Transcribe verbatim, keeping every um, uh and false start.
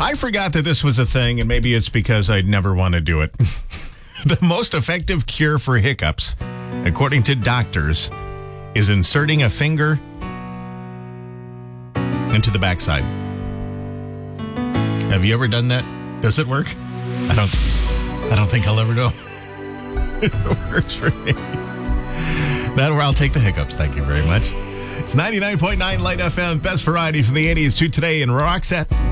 I forgot that this was a thing, and maybe it's because I'd never want to do it. The most effective cure for hiccups, according to doctors, is inserting a finger into the backside. Have you ever done that? Does it work? I don't I don't think I'll ever know. It works for me. That where I'll take the hiccups. Thank you very much. It's ninety-nine point nine Light F M, best variety from the eighties to today in Roxette.